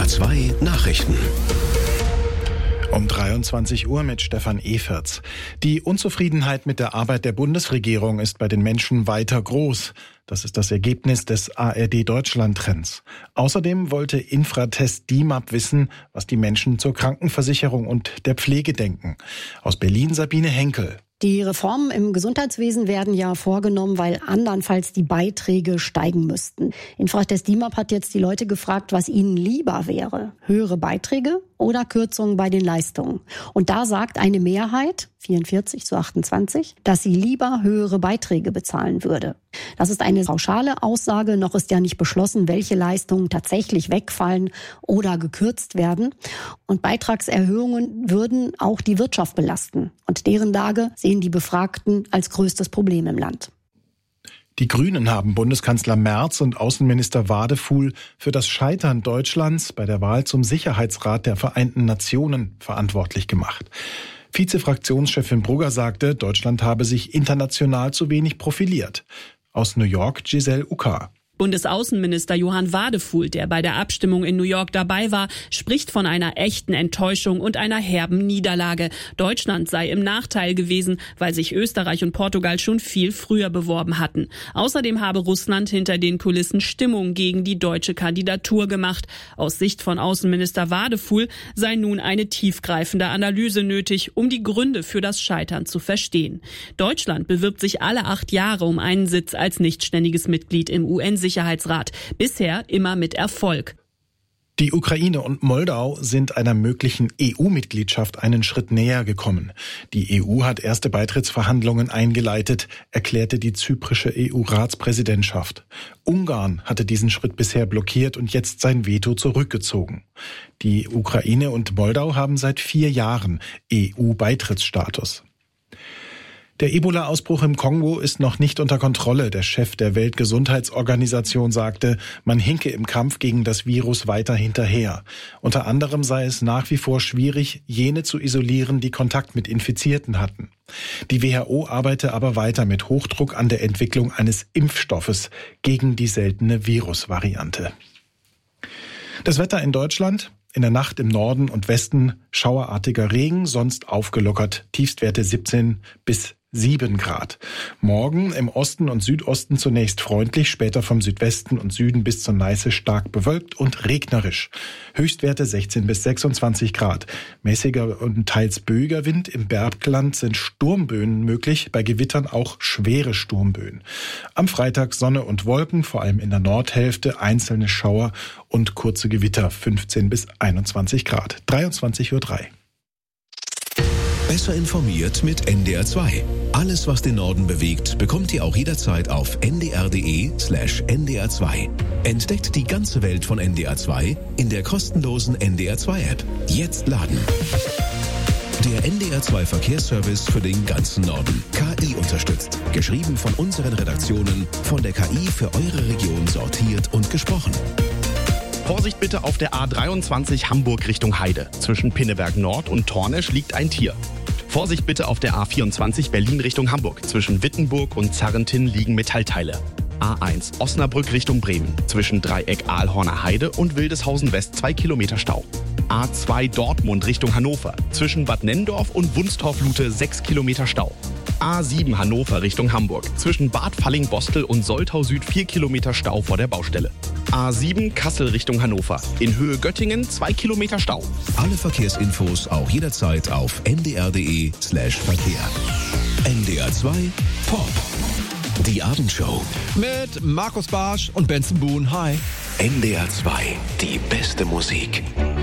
NDR 2 Nachrichten. Um 23 Uhr mit Stefan Eferts. Die Unzufriedenheit mit der Arbeit der Bundesregierung ist bei den Menschen weiter groß. Das ist das Ergebnis des ARD-Deutschland-Trends. Außerdem wollte Infratest DIMAP wissen, was die Menschen zur Krankenversicherung und der Pflege denken. Aus Berlin Sabine Henkel. Die Reformen im Gesundheitswesen werden ja vorgenommen, weil andernfalls die Beiträge steigen müssten. Infratest DIMAP hat jetzt die Leute gefragt, was ihnen lieber wäre. Höhere Beiträge oder Kürzungen bei den Leistungen. Und da sagt eine Mehrheit, 44:28, dass sie lieber höhere Beiträge bezahlen würde. Das ist eine pauschale Aussage. Noch ist ja nicht beschlossen, welche Leistungen tatsächlich wegfallen oder gekürzt werden. Und Beitragserhöhungen würden auch die Wirtschaft belasten. Und deren Lage sehen die Befragten als größtes Problem im Land. Die Grünen haben Bundeskanzler Merz und Außenminister Wadefuhl für das Scheitern Deutschlands bei der Wahl zum Sicherheitsrat der Vereinten Nationen verantwortlich gemacht. Vizefraktionschefin Brugger sagte, Deutschland habe sich international zu wenig profiliert. Aus New York Giselle Uka. Bundesaußenminister Johann Wadefuhl, der bei der Abstimmung in New York dabei war, spricht von einer echten Enttäuschung und einer herben Niederlage. Deutschland sei im Nachteil gewesen, weil sich Österreich und Portugal schon viel früher beworben hatten. Außerdem habe Russland hinter den Kulissen Stimmung gegen die deutsche Kandidatur gemacht. Aus Sicht von Außenminister Wadefuhl sei nun eine tiefgreifende Analyse nötig, um die Gründe für das Scheitern zu verstehen. Deutschland bewirbt sich alle 8 Jahre um einen Sitz als nichtständiges Mitglied im UN-Sicherheitsrat. Bisher immer mit Erfolg. Die Ukraine und Moldau sind einer möglichen EU-Mitgliedschaft einen Schritt näher gekommen. Die EU hat erste Beitrittsverhandlungen eingeleitet, erklärte die zyprische EU-Ratspräsidentschaft. Ungarn hatte diesen Schritt bisher blockiert und jetzt sein Veto zurückgezogen. Die Ukraine und Moldau haben seit 4 Jahren EU-Beitrittsstatus. Der Ebola-Ausbruch im Kongo ist noch nicht unter Kontrolle. Der Chef der Weltgesundheitsorganisation sagte, man hinke im Kampf gegen das Virus weiter hinterher. Unter anderem sei es nach wie vor schwierig, jene zu isolieren, die Kontakt mit Infizierten hatten. Die WHO arbeite aber weiter mit Hochdruck an der Entwicklung eines Impfstoffes gegen die seltene Virusvariante. Das Wetter in Deutschland: in der Nacht im Norden und Westen schauerartiger Regen, sonst aufgelockert, Tiefstwerte 17 bis 7 Grad. Morgen im Osten und Südosten zunächst freundlich, später vom Südwesten und Süden bis zur Neiße stark bewölkt und regnerisch. Höchstwerte 16 bis 26 Grad. Mäßiger und teils böiger Wind. Im Bergland sind Sturmböen möglich, bei Gewittern auch schwere Sturmböen. Am Freitag Sonne und Wolken, vor allem in der Nordhälfte, einzelne Schauer und kurze Gewitter, 15 bis 21 Grad. 23:03 Uhr. Besser informiert mit NDR 2. Alles, was den Norden bewegt, bekommt ihr auch jederzeit auf ndr.de/ndr 2. Entdeckt die ganze Welt von NDR 2 in der kostenlosen NDR 2 App. Jetzt laden. Der NDR 2 Verkehrsservice für den ganzen Norden. KI unterstützt. Geschrieben von unseren Redaktionen, von der KI für eure Region sortiert und gesprochen. Vorsicht bitte auf der A23 Hamburg Richtung Heide. Zwischen Pinneberg Nord und Tornesch liegt ein Tier. Vorsicht bitte auf der A24 Berlin Richtung Hamburg. Zwischen Wittenburg und Zarrentin liegen Metallteile. A1 Osnabrück Richtung Bremen. Zwischen Dreieck Aalhorner Heide und Wildeshausen West 2 Kilometer Stau. A2 Dortmund Richtung Hannover. Zwischen Bad Nenndorf und Wunstorf-Lute 6 Kilometer Stau. A7 Hannover Richtung Hamburg. Zwischen Bad Falling-Bostel und Soltau Süd 4 Kilometer Stau vor der Baustelle. A7 Kassel Richtung Hannover. In Höhe Göttingen 2 Kilometer Stau. Alle Verkehrsinfos auch jederzeit auf ndr.de/Verkehr. NDR 2 Pop. Die Abendshow. Mit Markus Barsch und Benson Boone. Hi. NDR 2. Die beste Musik.